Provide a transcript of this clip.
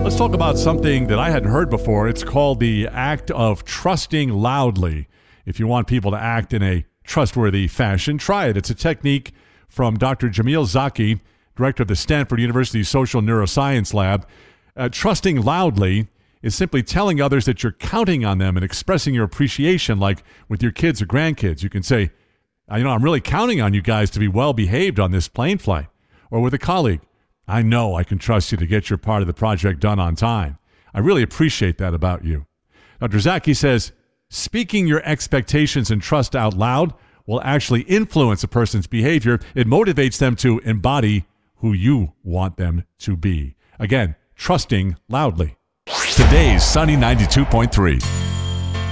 Let's talk about something that I hadn't heard before. It's called the act of trusting loudly. If you want people to act in a trustworthy fashion, try it. It's a technique from Dr. Jamil Zaki, director of the Stanford University Social Neuroscience Lab. Trusting loudly is simply telling others that you're counting on them and expressing your appreciation, like with your kids or grandkids. You can say, I'm really counting on you guys to be well behaved on this plane flight. Or with a colleague, I know I can trust you to get your part of the project done on time. I really appreciate that about you. Dr. Zaki says, speaking your expectations and trust out loud will actually influence a person's behavior. It motivates them to embody who you want them to be. Again, trusting loudly. Today's Sunny 92.3.